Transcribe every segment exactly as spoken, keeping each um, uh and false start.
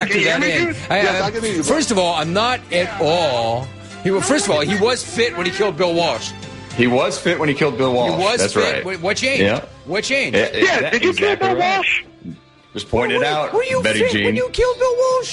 factor that in. I, Yes, uh, I can hear you, bro. first of all, I'm not at all. He, well, first of all, he was fit when he killed Bill Walsh. He was fit when he killed Bill Walsh. He was That's fit. right. What, what changed? Yeah. What changed? Yeah, Yeah, that- did you kill exactly Bill right. Walsh? Just point it out, Were you Betty fit Jean. when you killed Bill Walsh?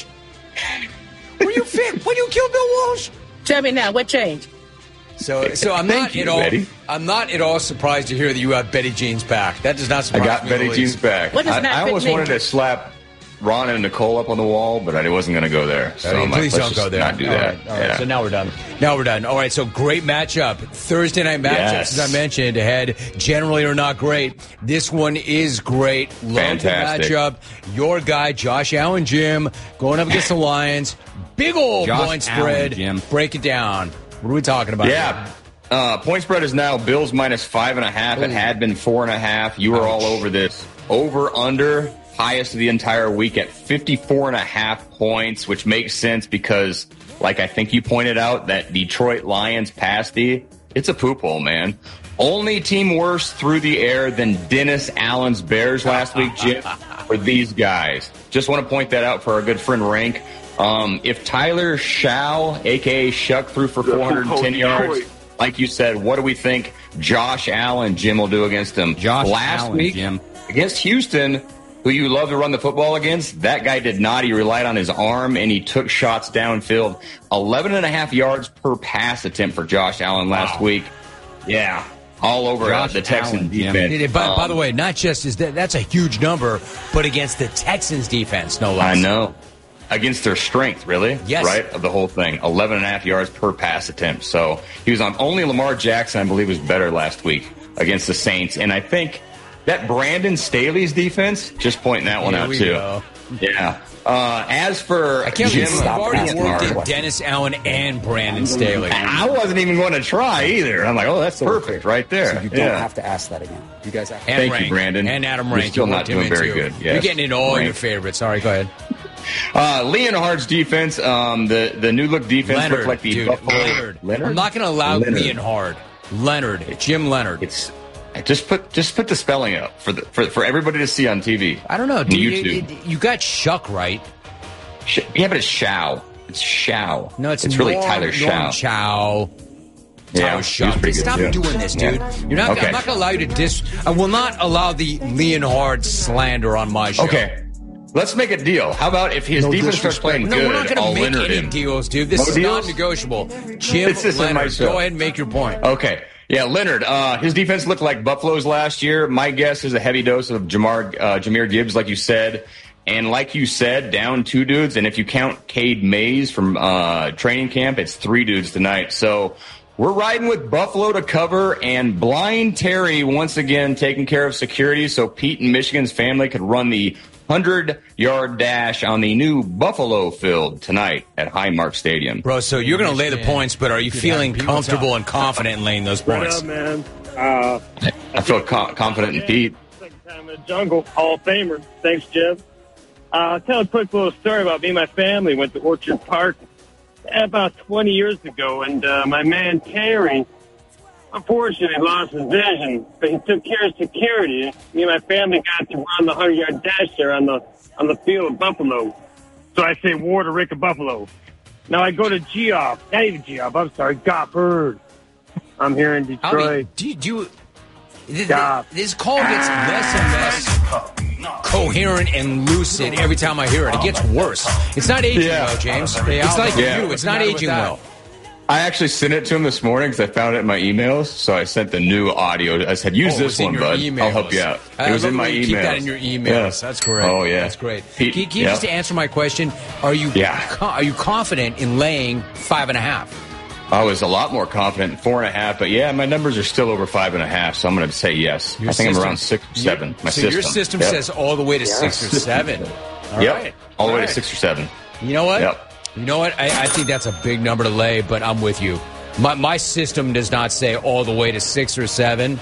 Were you fit when you killed Bill Walsh? Tell me now, what changed? So, so I'm Thank not you, at all. Betty. I'm not at all surprised to hear that you have Betty Jean's back. That does not I surprise got me. Betty in the least. Jean's back. What does I, not I fit almost me? wanted to slap Ron and Nicole up on the wall, but I wasn't going to go there. So I mean, I'm like, please let's don't just go there. not do All that. right, all right. Yeah. So now we're done. Now we're done. All right. So great matchup. Thursday night matchups, Yes. as I mentioned, ahead generally are not great. This one is great. Love Fantastic. the matchup. Your guy, Josh Allen, Jim, going up against the Lions. Big old Josh point Allen, spread. Jim. Break it down. What are we talking about? Yeah. Uh, point spread is now Bills minus five and a half. It had been four and a half. You were all over this. Over, under, highest of the entire week at fifty-four and a half points, which makes sense because, like I think you pointed out, that Detroit Lions pass D, it's a poop hole, man. Only team worse through the air than Dennis Allen's Bears last week, Jim, for these guys. Just want to point that out for our good friend Rank. Um, if Tyler Shaw, a k a. Shuck, threw for four hundred ten yards, like you said, what do we think Josh Allen, Jim, will do against him? Josh Last Allen, week, Jim. against Houston, who you love to run the football against, that guy did not. He relied on his arm, and he took shots downfield. eleven and a half yards per pass attempt for Josh Allen last Wow. week. Yeah, all over uh, Josh the Texan Allen, Jim. defense. It- it- by, by Um, the way, not just is that that's a huge number, but against the Texans defense, no less. I know. Against their strength, really? Yes. Right? Of the whole thing. eleven and a half yards per pass attempt. So he was on only Lamar Jackson, I believe, was better last week against the Saints. And I think that Brandon Staley's defense, just pointing that one Here out, we too. go. Yeah. Uh, as for I can't Jim, believe we've already asking worked hard in questions. Dennis Allen and Brandon Staley. I wasn't even going to try either. I'm like, oh, that's perfect right there. So you don't yeah. have to ask that again. You guys have to. And Thank you, Rank, Brandon. And Adam You're Rank. still you not worked him doing very into. good. Yes. You're getting into all Rank. your favorites. Sorry, go ahead. Uh, Leonhard's defense, um, the, the new look defense Leonard, looked like the dude, Buffalo. Leonard. Leonard? I'm not going to allow Leonard. Leonhard. Leonard. Jim Leonard. It's just put just put the spelling up for the for, for everybody to see on T V. I don't know. On Dude, YouTube. it- it- you got Shuck right. Sh- yeah, but it's Shao. It's Shao. No, it's, it's really Norm, Tyler Shao. Norm Chow. Yeah, Tyler he was Shuck. pretty good, Stop too. doing this, dude. Yeah. You're not. Okay. I'm not going to allow you to dis. I will not allow the Leonhard slander on my show. Okay, let's make a deal. How about if his No defense starts disrespect. playing No, good, we're not I'll going to make Leonard any him. deals, dude. This No is deals? non-negotiable. Jim This isn't my Leonard, show. go ahead and make your point. Okay. Yeah, Leonard. Uh, his defense looked like Buffalo's last year. My guess is a heavy dose of Jamar, uh, Jahmyr Gibbs, like you said. And like you said, down two dudes. And if you count Cade Mays from uh, training camp, it's three dudes tonight. So we're riding with Buffalo to cover, and Blind Terry once again taking care of security so Pete and Michigan's family could run the hundred-yard dash on the new Buffalo field tonight at Highmark Stadium. Bro, so you're going to lay the points, but are you feeling people comfortable talk. and confident in laying those What points? up, man? Uh, I feel co- confident in Pete. Second time in the jungle, Hall of Famer. Thanks, Jim. Uh, I'll tell a quick little story about me and my family. Went to Orchard Park about twenty years ago, and uh, my man Terry, unfortunately, lost his vision, but he took care of security. Me and my family got to run the hundred-yard dash there on the on the field of Buffalo. So I say war to Rick of Buffalo. Now I go to Geoff, not even Geoff, I'm sorry, Gofford. I'm here in I mean, Detroit. do you, do you, th- Stop. th- this call gets less and less coherent and lucid every time I hear it. It gets worse. It's not aging Yeah. well, James. It's like Yeah. you. It's not aging well. I actually sent it to him this morning because I found it in my emails. So I sent the new audio. I said, use Oh, it this was in one, your bud. emails. I'll help you out. I It was love in the my way you emails. Keep that in your emails. Yeah. That's great. Oh, yeah. That's great. Pete, can, can you yeah. just answer my question? Are you Yeah. co- are you confident in laying five and a half? I was a lot more confident in four and a half, but yeah, my numbers are still over five and a half, so I'm going to say yes. Your I think system- I'm around six or seven. My so system. your system Yep. says all the way to six or seven. All yep. right. All the way right. to six or seven. You know what? Yep. You know what? I, I think that's a big number to lay, but I'm with you. My my system does not say all the way to six or seven.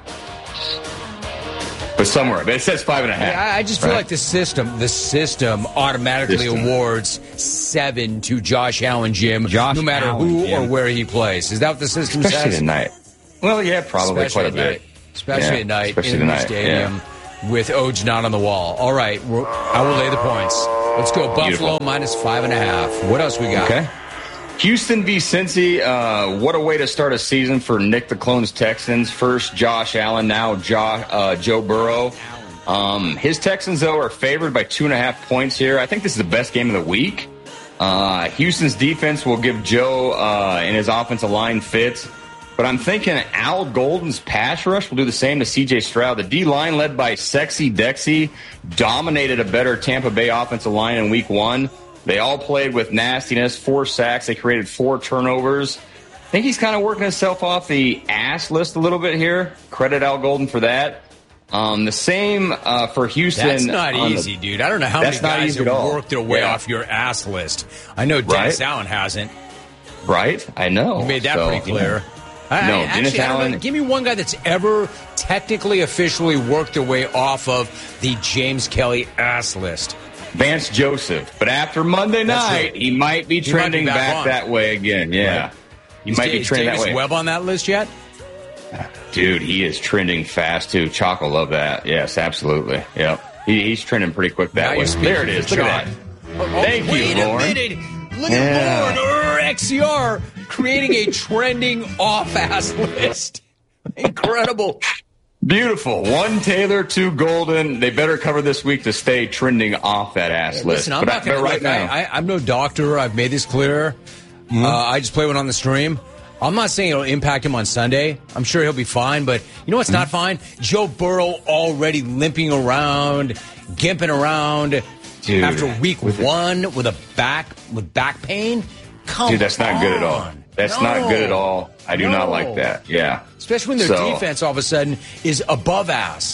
But somewhere. But it says five and a half. I, I just feel right? like the system the system automatically System. awards seven to Josh Allen, Jim, Josh no matter Allen, who Jim. or where he plays. Is that what the system Especially says? tonight. Well, yeah, probably Especially quite a at bit. night. Especially Yeah, at night especially in the tonight, stadium with Oj not on the wall. All right, we're, I will lay the points. Let's go Buffalo Beautiful. minus five and a half. What else we got? Okay. Houston v. Cincy. Uh, what a way to start a season for Nick the Clone's Texans. First, Josh Allen. Now, jo- uh, Joe Burrow. Um, his Texans, though, are favored by two and a half points here. I think this is the best game of the week. Uh, Houston's defense will give Joe uh, and his offensive line fits. But I'm thinking Al Golden's pass rush will do the same to C J Stroud. The D-line, led by Sexy Dexy, dominated a better Tampa Bay offensive line in week one. They all played with nastiness, four sacks. They created four turnovers. I think he's kind of working himself off the ass list a little bit here. Credit Al Golden for that. Um, the same uh, for Houston. That's not easy, the, dude. I don't know how many guys have worked their way yeah. off your ass list. I know Dennis right? Allen hasn't. Right? I know. You made that so, pretty clear. Yeah. I, No, I, Dennis actually, I don't Allen. know. Give me one guy that's ever technically, officially worked their way off of the James Kelly ass list. Vance Joseph. But after Monday That's night, right. he might be He might trending be back back, on. that way again. Yeah. Right. He might be Is trending Davis that way. Webb on that list yet? Dude, he is trending fast, too. Chalk will love that. Yes, absolutely. Yep. He, he's trending pretty quick that Now way. you're speaking There it is. for Look at Chalk. that. Oh, Thank you, wait Lauren. a minute. Look Yeah. at Lauren X C R creating a trending off-ass list. Incredible. Beautiful. One Taylor, two Golden. They better cover this week to stay trending off that ass list. Listen, I'm but not I- going to but right look. now. I, I, I'm no doctor. I've made this clear. Mm-hmm. Uh, I just play one on the stream. I'm not saying it'll impact him on Sunday. I'm sure he'll be fine. But you know what's Mm-hmm. not fine? Joe Burrow already limping around, gimping around Dude, after week with the- one with a back with back pain. Come Dude, that's not good at all. on. That's No. not good at all. I do not No. like that. Yeah. Especially when their So- defense all of a sudden is above ass.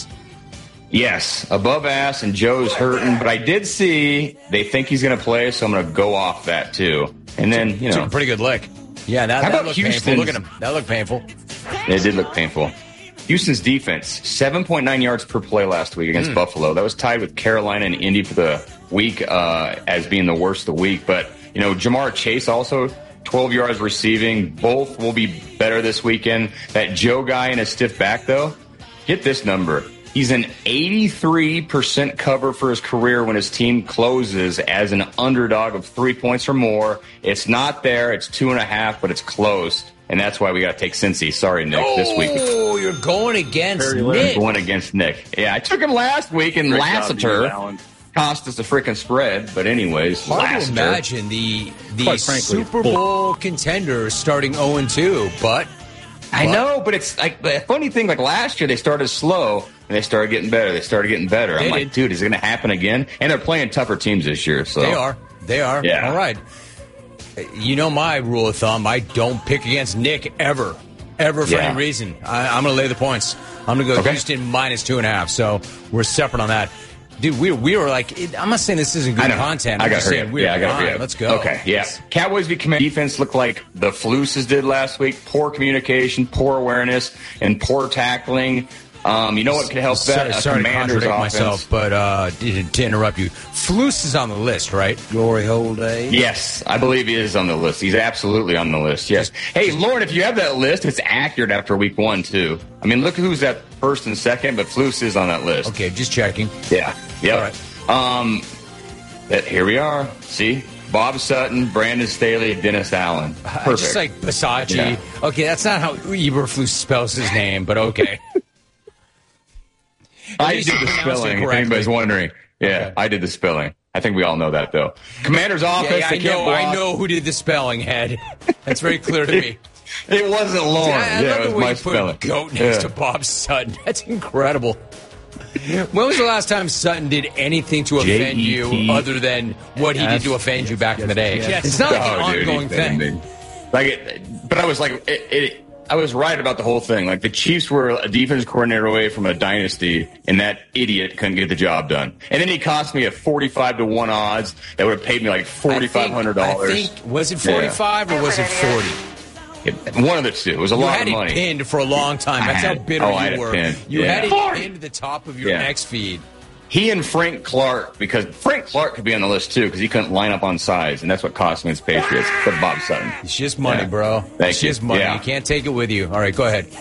Yes, above ass, and Joe's hurting. But I did see they think he's going to play, so I'm going to go off that too. And then, you Took know, a pretty good lick. Yeah, that, How that about looked painful. Houston's- Look at him. That looked painful. it did look painful. Houston's defense, seven point nine yards per play last week against Buffalo. That was tied with Carolina and Indy for the week uh, as being the worst of the week. But, you know, Jamar Chase also twelve yards receiving. Both will be better this weekend. That Joe guy in a stiff back, though, get this number. He's an eighty-three percent cover for his career when his team closes as an underdog of three points or more. It's not there. It's two and a half, but it's close. And that's why we got to take Cincy. Sorry, Nick, this week. Oh, you're going against Very Nick. Going against Nick. Yeah, I took him last week, and Great job, Lassiter you, Alan. cost us a freaking spread. But anyways, Hard to Lassiter. imagine the the Quite frankly, Super Bowl contender starting oh and two, but I know, but it's like the funny thing. Like last year, they started slow and they started getting better. They started getting better. They I'm like, did. dude, is it going to happen again? And they're playing tougher teams this year. So they are. They are. Yeah. All right. You know my rule of thumb. I don't pick against Nick ever. Ever for Yeah. any reason. I, I'm going to lay the points. I'm going to go Okay. Houston minus two and a half. So we're separate on that. Dude, we, we were like, it, I'm not saying this isn't good I know. content. I I'm got just hurry saying up. we're Yeah, I got behind. hurry up. Let's go. Okay, yeah. Cowboys v. Command defense looked like the Fluces did last week. Poor communication, poor awareness, and poor tackling. Um, you know what could help that? Sorry, A sorry to Commanders contradict offense. myself, but uh, to, to interrupt you, Flus is on the list, right? Glory hole day. Yes, I believe he is on the list. He's absolutely on the list. Yes. Hey, Lauren, if you have that list, it's accurate after week one too. I mean, look who's at first and second, but Flus is on that list. Okay, just checking. Yeah. Yep. All right. Um, that, here we are. See, Bob Sutton, Brandon Staley, Dennis Allen. Perfect. It's just like Basachi. Yeah. Okay, that's not how Eberflus spells his name, but okay. I least did you the pronounced it spelling. If correctly. anybody's wondering, yeah, Okay. I did the spelling. I think we all know that though. Commander's offense. Yeah, yeah, I they can't know. I block. know who did the spelling, Head. That's very clear to me. It wasn't Lauren. I, I yeah, love it the was way my you spelling. put goat next Yeah. to Bob Sutton. That's incredible. When was the last time Sutton did anything to offend J E T you other than what he did to offend you back in the day? It's not like an Oh, dude, ongoing he's kidding thing. me. Like, it, but I was like, it, it, I was right about the whole thing. Like the Chiefs were a defense coordinator away from a dynasty, and that idiot couldn't get the job done. And then he cost me a forty-five to one odds that would have paid me like forty-five hundred I dollars. think, was it forty-five or was it forty? One of the two. It was a You lot had of it money. pinned for a long time. I That's how had- bitter oh, I had you it were. pinned. You Yeah. had it forty pinned to the top of your Yeah. X feed. He and Frank Clark, because Frank Clark could be on the list too, because he couldn't line up on size, and that's what cost me his Patriots. But Bob Sutton. It's just money, Yeah. bro. Thank it's you. just money. Yeah. You can't take it with you. All right, go ahead.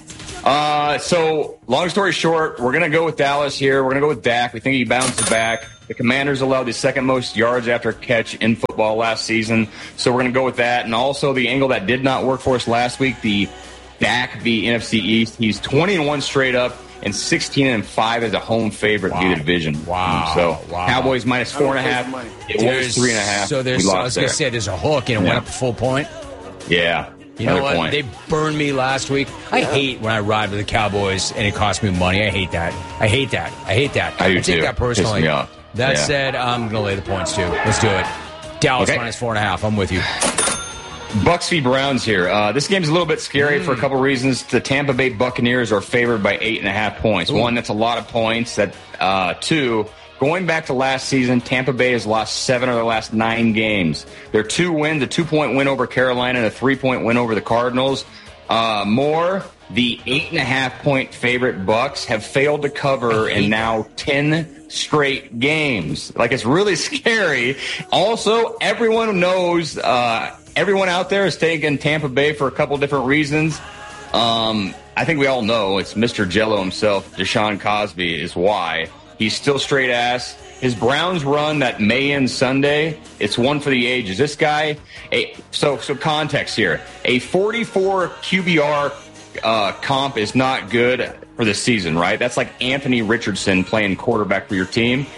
Uh, so, long story short, we're going to go with Dallas here. We're going to go with Dak. We think he bounces back. The Commanders allowed the second most yards after catch in football last season, so we're going to go with that. And also the angle that did not work for us last week, the Dak v. N F C East. He's twenty and one straight up and sixteen and five as a home favorite wow. via the division. Wow. So wow. Cowboys minus four and a half. It there's, was three and a half. So there's, we I was going to say, there's a hook and it yeah. went up a full point. Yeah. You know what? Point. They burned me last week. I hate when I ride with the Cowboys and it costs me money. I hate that. I hate that. I hate that. I do I take too. that personally. Me off. That yeah. said, I'm going to lay the points too. Let's do it. Dallas okay. minus four and a half. I'm with you. Bucks v. Browns here. Uh, this game's a little bit scary mm. for a couple reasons. The Tampa Bay Buccaneers are favored by eight and a half points. Ooh. One, that's a lot of points. That uh, two, going back to last season, Tampa Bay has lost seven of their last nine games. Their two wins, a two-point win over Carolina and a three-point win over the Cardinals. Uh, more, the eight and a half point favorite Bucks have failed to cover in now ten straight games. Like, it's really scary. Also, everyone knows, uh, everyone out there is taking Tampa Bay for a couple different reasons. Um, I think we all know it's Mister Jello himself, Deshaun Cosby, is why. He's still straight ass. His Browns run that May end Sunday, it's one for the ages. This guy, a, so so context here, a forty-four Q B R uh, comp is not good for the season, right? That's like Anthony Richardson playing quarterback for your team.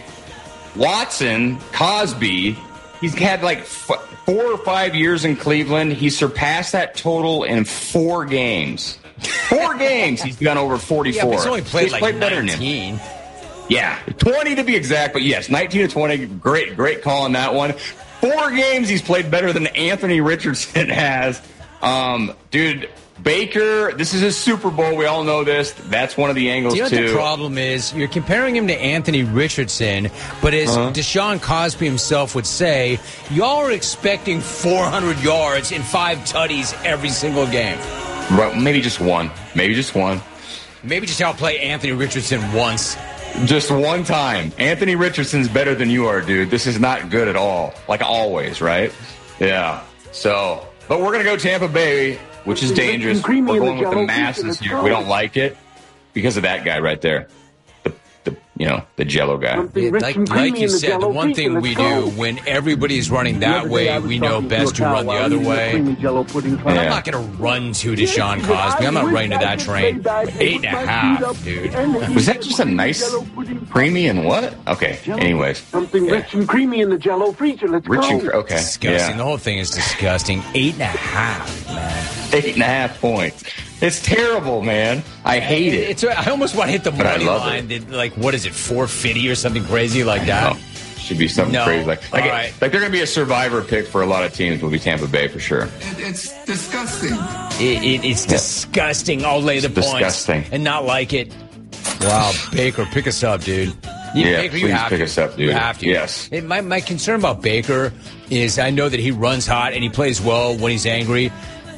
Watson, Cosby, he's had like f- four or five years in Cleveland. He surpassed that total in four games. Four games he's gone over forty-four. Yeah, but he's only played he's like played better nineteen. Than him. Yeah, twenty to be exact, but yes, nineteen to twenty, great, great call on that one. Four games he's played better than Anthony Richardson has. Um, dude, Baker, this is his Super Bowl. We all know this. That's one of the angles, too. Do you know too. The problem is you're comparing him to Anthony Richardson, but as uh-huh. Deshaun Cosby himself would say, y'all are expecting four hundred yards and five tutties every single game. Right, maybe just one. Maybe just one. Maybe just outplay Anthony Richardson once. Just one time. Anthony Richardson's better than you are, dude. This is not good at all. Like always, right? Yeah. So, but we're going to go Tampa Bay, which is dangerous. We're going with the masses here. We don't like it because of that guy right there. The, the you know, the Jello guy. Yeah, like, like you said, the one thing we do when everybody's running that way, we know best to run the other way. And yeah. I'm not going to run to Deshaun Cosby. I'm not running to that train. Eight and a half, dude. Was that just a nice creamy and what? Okay, anyways. Something yeah. rich and creamy in the Jello freezer. Let's rich go. And, okay. Disgusting. Yeah. The whole thing is disgusting. Eight and a half, man. Eight and a half points. It's terrible, man. I hate it. It's. I almost want to hit the but money line. That, like, what is it, four fifty or something crazy like that? No. Should be something no. crazy like like, right. it, like they're going to be a survivor pick for a lot of teams. Will be Tampa Bay for sure. It, it's disgusting. It, it, it's yeah. disgusting. I'll lay the it's points disgusting. and not like it. Wow, Baker, pick us up, dude. You, yeah, Baker, please you have pick to. us up, dude. You have to. Yes. It, my my concern about Baker is I know that he runs hot and he plays well when he's angry.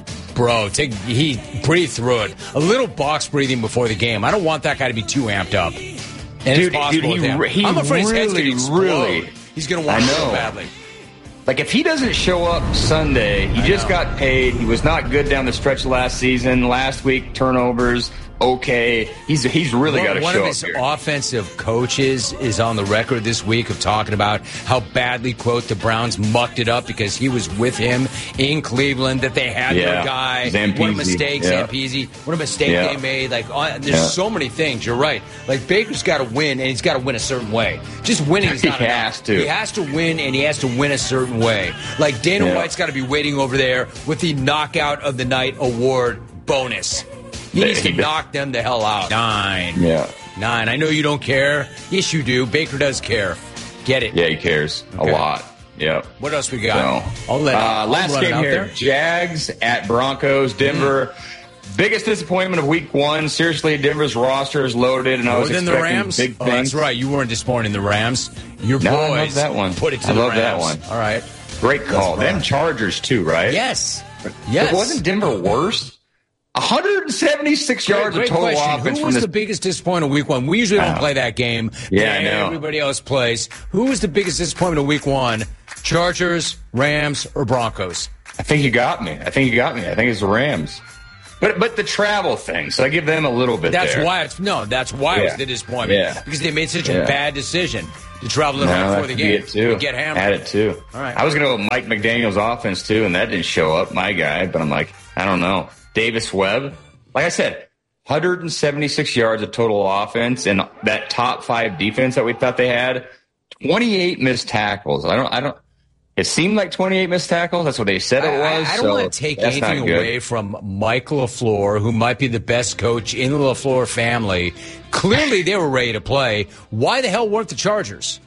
Bro, take he breathe through it. A little box breathing before the game. I don't want that guy to be too amped up. And dude, it's possible dude, he, with him. he I'm afraid really, his head's going to explode. Really, He's going to want it so badly. Like, if he doesn't show up Sunday, he I just know. got paid. He was not good down the stretch last season. Last week, turnovers. Okay, he's he's really got to show up. One of his here. offensive coaches is on the record this week of talking about how badly, quote, the Browns mucked it up because he was with him in Cleveland, that they had yeah. their guy. Zampese. What a mistake, yeah. Zampese. What a mistake yeah. they made. Like, on, there's yeah. so many things. You're right. Like, Baker's got to win, and he's got to win a certain way. Just winning is not he enough. has to. He has to win, and he has to win a certain way. Like, Dana yeah. White's got to be waiting over there with the Knockout of the Night award bonus. He needs to knock them the hell out. Nine. Yeah. Nine. I know you don't care. Yes, you do. Baker does care. Get it. Yeah, he cares Okay. a lot. Yeah. What else we got? So, I'll let uh, I'll last run it game out here, there. Jags at Broncos, Denver. Mm. Biggest disappointment of week one. Seriously, Denver's roster is loaded, and I More was than the expecting Rams? big Oh, things. that's right. You weren't disappointed in the Rams. Your No, boys I love that one. put it to I the love Rams. that one. All right. Great call. That's right. Them Chargers, too, right? Yes. Yes. But wasn't Denver worse? one hundred seventy-six Great, yards great of total question. offense Who from was this. the biggest disappointment of week one? We usually don't Oh. play that game. Yeah, I know. Everybody else plays. Who was the biggest disappointment of week one? Chargers, Rams, or Broncos? I think you got me. I think you got me. I think it's the Rams. But but the travel thing, so I give them a little bit That's there. why it's no. That's why Yeah. it was the disappointment Yeah. because they made such a Yeah. bad decision to travel in No, right that before the could be game. it too. Get hammered. Add it too. All right. I was going to go with Mike McDaniel's offense too, and that didn't show up, my guy. But I'm like, I don't know. Davis Webb, like I said, one hundred seventy-six yards of total offense, and that top five defense that we thought they had, twenty-eight missed tackles. I don't. I don't. It seemed like twenty-eight missed tackles. That's what they said it was. I, I don't so want to take that's anything not good. away from Mike LaFleur, who might be the best coach in the LaFleur family. Clearly, they were ready to play. Why the hell weren't the Chargers?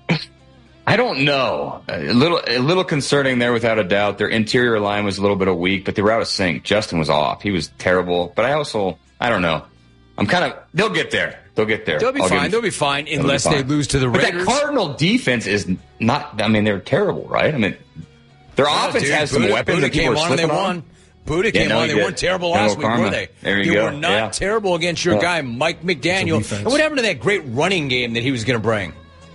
I don't know. A little, a little concerning there, without a doubt. Their interior line was a little bit of weak, but they were out of sync. Justin was off; he was terrible. But I also, I don't know. I'm kind of. They'll get there. They'll get there. They'll be I'll give fine. them- They'll be fine they'll be unless they fine. lose to the But Raiders. that Cardinal defense is not. I mean, they're terrible, right? I mean, their Yeah, offense dude, has some Buddha, weapons Buddha that people came are on and they slipping won. on. Buddha Yeah, came no, on. he They did. weren't terrible General last week, Karma. were they? There you they go. were not Yeah. terrible against your Yeah. guy, Mike McDaniel. defense. And what happened to that great running game that he was going to bring?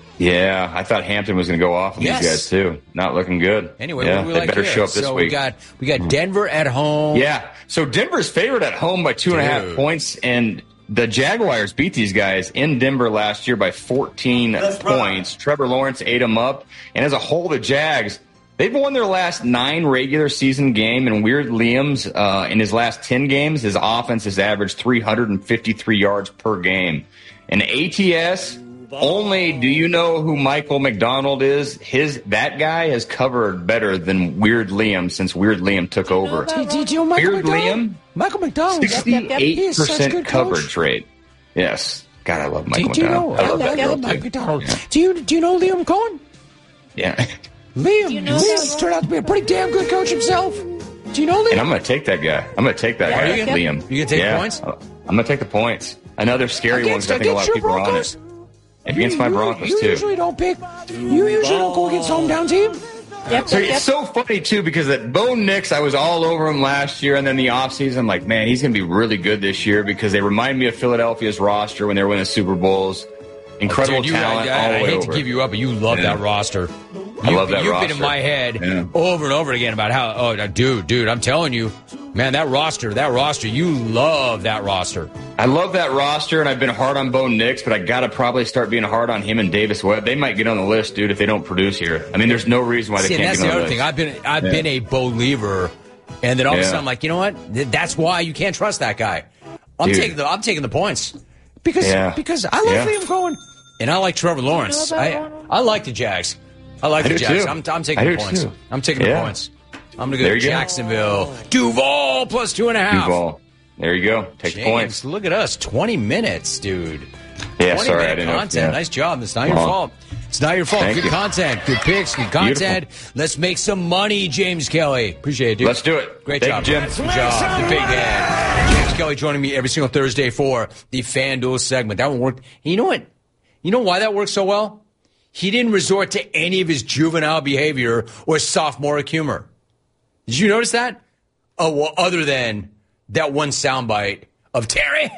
Yeah, I thought Hampton was going to go off on Yes. these guys too. Not looking good. Anyway, yeah, what do we they like better here? show up this so week. we got we got Denver at home. Yeah. So Denver's favored at home by two and a half Dude. points, and the Jaguars beat these guys in Denver last year by fourteen points. Trevor Lawrence ate them up, and as a whole, the Jags, they've won their last nine regular season game, and Weird Liam's uh, in his last ten games, his offense has averaged three hundred fifty-three yards per game. And A T S, only do you know who Michael McDonald is? His that guy has covered better than Weird Liam since Weird Liam took over. Did you know Michael Weird McDonald? Liam? Michael McDonald. He is sixty-eight such a percent good coverage coach. rate. Yes. God, I love Do, Michael do you know? McDonald. I love I that girl, love Mike too. McDonald. Yeah. Do you do you know Liam Cohen? Yeah. Liam, you know Liam's that? turned out to be a pretty damn good coach himself. Do you know Liam? And I'm going to take that guy. I'm going to take that Are guy, you gonna- Liam. you gonna take the yeah. points? I'm going to take the points. Another scary one against because I think a lot against of your people are on Broncos? it. Against my You- Broncos, you too. usually don't pick. You usually don't go against hometown team. Yep, So yep, it's so funny, too, because that Bo Nix, I was all over him last year, and then the offseason, I'm like, man, he's going to be really good this year because they remind me of Philadelphia's roster when they were winning Super Bowls. Incredible Dude, you, talent I, I, all the I way hate over. to give you up, but you love Yeah. that roster. I You- love that You've roster. been in my head Yeah. over and over again about how, oh, dude, dude, I'm telling you, man, that roster, that roster, you love that roster. I love that roster, and I've been hard on Bo Nix, but I got to probably start being hard on him and Davis Webb. They might get on the list, dude, if they don't produce here. I mean, there's no reason why they See, and can't that's get the on other the thing. list. I've been, I've Yeah. been a believer, and then all of a Yeah. sudden I'm like, you know what? Th- That's why you can't trust that guy. I'm Dude. taking the, I'm taking the points because Yeah. because I love Yeah. Liam Cohen and I like Trevor Lawrence. You know I about one? I like the Jags. I like I the do Jags. too. I'm, I'm I taking the do points. too. I'm taking the Yeah. points. I'm going to go There to you go. Jacksonville. Duval plus two and a half. Duval. There you go. Take the James, points. look at us. twenty minutes, dude. Yeah, twenty sorry, I minute didn't know. content. Yeah. Nice job. It's not your Well, fault. It's not your fault. thank Good you. content. Good picks. Good content. Let's make some money, James Kelly. Appreciate it, dude. Let's do it. Great Thank job. you, Jim. Good job. The big head. James Kelly joining me every single Thursday for the FanDuel segment. That one worked. You know what? You know why that worked so well? He didn't resort to any of his juvenile behavior or sophomoric humor. Did you notice that? Oh, well, other than that one soundbite of Terry.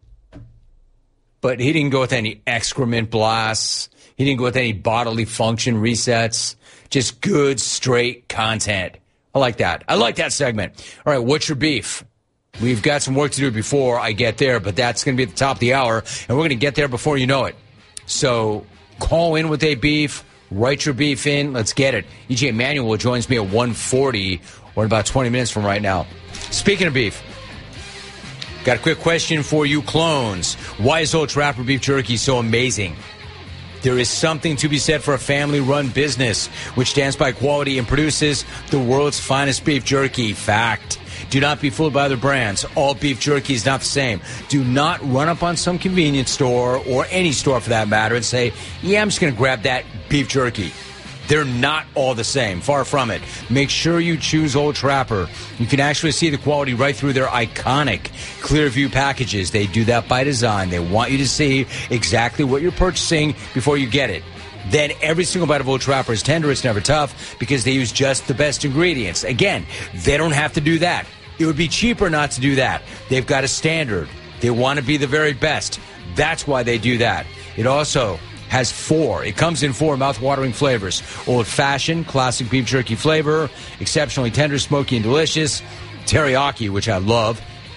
But he didn't go with any excrement blasts. He didn't go with any bodily function resets. Just good, straight content. I like that. I like that segment. All right, what's your beef? We've got some work to do before I get there, but that's going to be at the top of the hour, and we're going to get there before you know it. So call in with a beef. Write your beef in. Let's get it. E J Manuel joins me at one forty, or in about twenty minutes from right now. Speaking of beef, got a quick question for you clones. Why is Old Trapper Beef Jerky so amazing? There is something to be said for a family-run business which stands by quality and produces the world's finest beef jerky. Fact. Do not be fooled by other brands. All beef jerky is not the same. Do not run up on some convenience store or any store for that matter and say, yeah, I'm just going to grab that beef jerky. They're not all the same. Far from it. Make sure you choose Old Trapper. You can actually see the quality right through their iconic Clearview packages. They do that by design. They want you to see exactly what you're purchasing before you get it. Then every single bite of Old Trapper is tender. It's never tough because they use just the best ingredients. Again, they don't have to do that. It would be cheaper not to do that. They've got a standard. They want to be the very best. That's why they do that. It also has four. It comes in four mouth-watering flavors. Old-fashioned, classic beef jerky flavor, exceptionally tender, smoky, and delicious, teriyaki, which I love,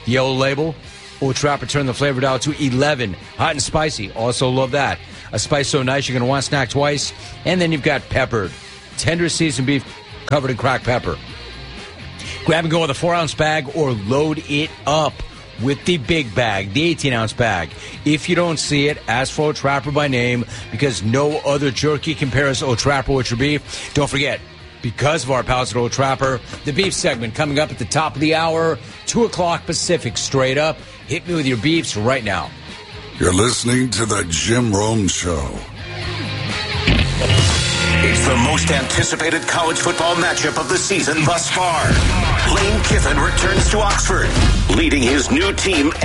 The yellow label, Old Trapper turned the flavor dial to eleven. Hot and spicy, also love that. A spice so nice you're going to want to snack twice. And then you've got peppered. Tender seasoned beef covered in cracked pepper. Grab and go with a four-ounce bag or load it up with the big bag, the eighteen-ounce bag. If you don't see it, ask for Old Trapper by name because no other jerky compares Old Trapper with your beef. Don't forget, because of our pals at Old Trapper, the beef segment coming up at the top of the hour, two o'clock Pacific, straight up. Hit me with your beefs right now. You're listening to the Jim Rome Show. It's the most anticipated college football matchup of the season thus far. Lane Kiffin returns to Oxford, leading his new team